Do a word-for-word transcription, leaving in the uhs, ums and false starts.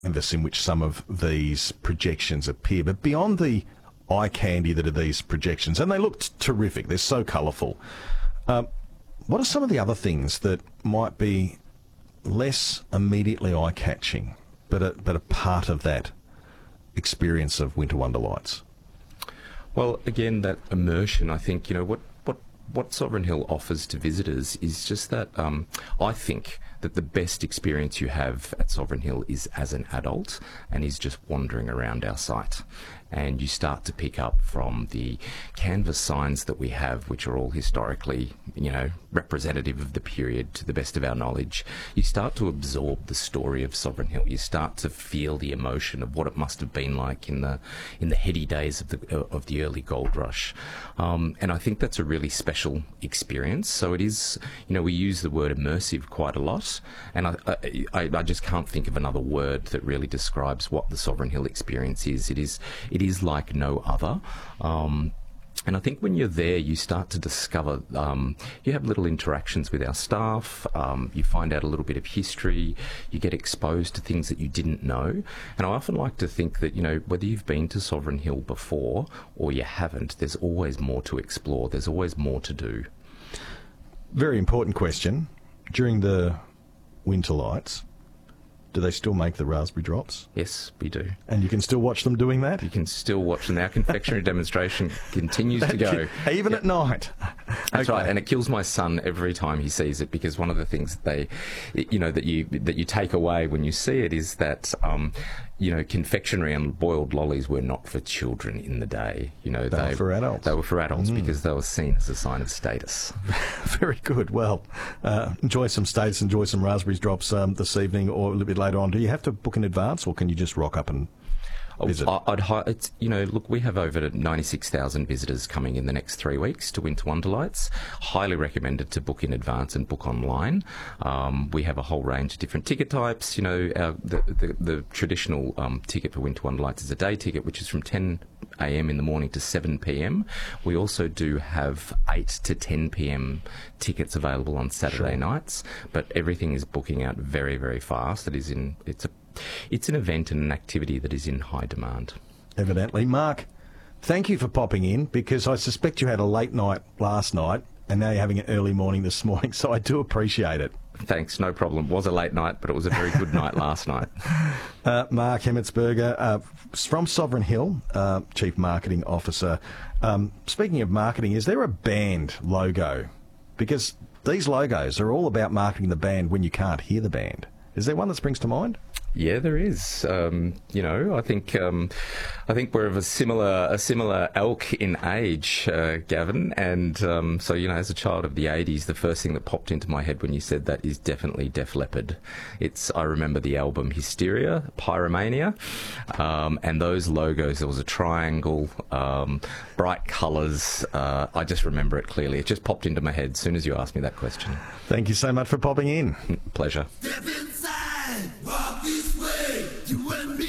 canvas in which some of these projections appear. But beyond the eye candy that are these projections, and they look t- terrific, they're so colourful, um, what are some of the other things that might be less immediately eye-catching, but a, but a part of that experience of Winter Wonder Lights? Well, again, that immersion, I think, you know, what, what, what Sovereign Hill offers to visitors is just that, um, I think that the best experience you have at Sovereign Hill is as an adult and is just wandering around our site. And you start to pick up from the canvas signs that we have, which are all historically, you know, representative of the period to the best of our knowledge. You start to absorb the story of Sovereign Hill. You start to feel the emotion of what it must have been like in the in the heady days of the of the early gold rush. Um, and I think that's a really special experience. So it is, you know, we use the word immersive quite a lot, and I I, I just can't think of another word that really describes what the Sovereign Hill experience is. It is it is like no other. Um, And I think when you're there, you start to discover, um, you have little interactions with our staff, um, you find out a little bit of history, you get exposed to things that you didn't know. And I often like to think that, you know, whether you've been to Sovereign Hill before or you haven't, there's always more to explore, there's always more to do. Very important question. During the winter lights, do they still make the raspberry drops? Yes, we do. And you can still watch them doing that? You can still watch them. Our confectionery demonstration continues to go. Even yep. at night? That's okay. right, and it kills my son every time he sees it, because one of the things that they, you know, that you that you take away when you see it is that, um, you know, confectionery and boiled lollies were not for children in the day. You know, they, they were for adults. They were for adults mm. because they were seen as a sign of status. Very good. Well, uh, enjoy some status, enjoy some raspberries drops um, this evening or a little bit later on. Do you have to book in advance, or can you just rock up and visit? I'd, it's, you know, look, we have over ninety-six thousand visitors coming in the next three weeks to Winter Wonder Lights. Highly recommended to book in advance and book online. Um, we have a whole range of different ticket types. You know, our, the, the, the traditional um, ticket for Winter Wonder Lights is a day ticket, which is from ten a m in the morning to seven p m. We also do have eight to ten p m tickets available on Saturday sure. nights, but everything is booking out very, very fast. It is in, it's a It's an event and an activity that is in high demand. Evidently. Mark, thank you for popping in, because I suspect you had a late night last night and now you're having an early morning this morning, so I do appreciate it. Thanks, no problem. It was a late night, but it was a very good night last night. Uh, Mark Hemmetsberger uh, from Sovereign Hill, uh, Chief Marketing Officer. Um, speaking of marketing, is there a band logo? Because these logos are all about marketing the band when you can't hear the band. Is there one that springs to mind? Yeah, there is. Um, you know, I think um, I think we're of a similar a similar ilk in age, uh, Gavin. And um, so, you know, as a child of the eighties, the first thing that popped into my head when you said that is definitely Def Leppard. It's I remember the album Hysteria, Pyromania, um, and those logos. There was a triangle, um, bright colours. Uh, I just remember it clearly. It just popped into my head as soon as you asked me that question. Thank you so much for popping in. Pleasure.